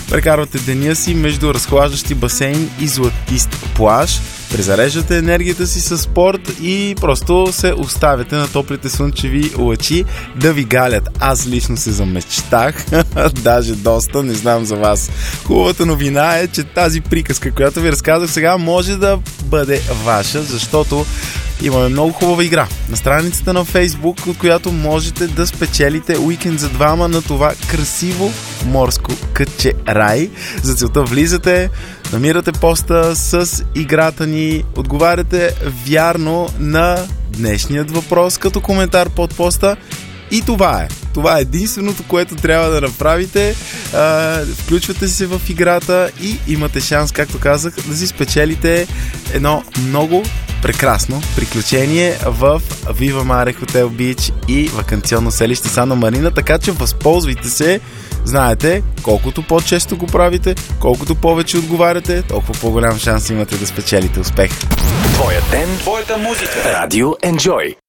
Прекарвате деня си между разхлаждащи басейн и златист плаж, презареждате енергията си със спорт и просто се оставяте на топлите слънчеви лъчи да ви галят. Аз лично се замечтах, даже доста, не знам за вас. Хубавата новина е, че тази приказка, която ви разказах сега, може да бъде ваша, защото имаме много хубава игра на страницата на Фейсбук, от която можете да спечелите уикенд за двама на това красиво морско кътче рай. За целта влизате, намирате поста с играта ни, отговаряте вярно на днешният въпрос като коментар под поста и това е. Това е единственото, което трябва да направите. Включвате се в играта и имате шанс, както казах, да си спечелите едно много прекрасно приключение в Viva Mare Hotel Beach и ваканционно селище Санта Марина, така че възползвайте се. Знаете, колкото по-често го правите, колкото повече отговаряте, толкова по-голям шанс имате да спечелите успех. Твоя ден, твоята музика. Радио Enjoy.